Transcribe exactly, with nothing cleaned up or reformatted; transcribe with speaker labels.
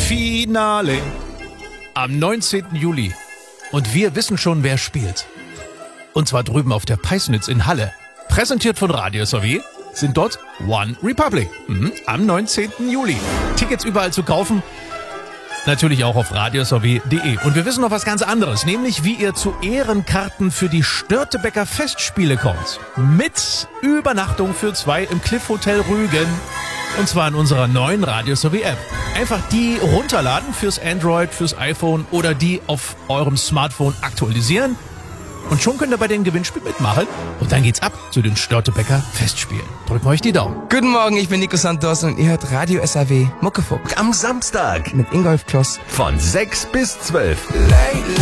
Speaker 1: Finale am neunzehnten Juli. Und wir wissen schon, wer spielt. Und zwar drüben auf der Peisnitz in Halle. Präsentiert von Radio S R W sind dort One Republic. Mhm, am neunzehnten Juli. Tickets überall zu kaufen. Natürlich auch auf radio s r w punkt de. Und wir wissen noch was ganz anderes, nämlich wie ihr zu Ehrenkarten für die Störtebeker Festspiele kommt. Mit Übernachtung für zwei im Cliff Hotel Rügen. Und zwar in unserer neuen Radio S R W App. Einfach die runterladen fürs Android, fürs iPhone oder die auf eurem Smartphone aktualisieren. Und schon könnt ihr bei dem Gewinnspiel mitmachen. Und dann geht's ab zu den Störtebeker Festspielen. Drücken wir euch die Daumen.
Speaker 2: Guten Morgen, ich bin Nico Santos und ihr hört Radio S R W Muckefuck.
Speaker 3: Am Samstag
Speaker 2: Mit Ingolf Kloss.
Speaker 3: von sechs bis zwölf.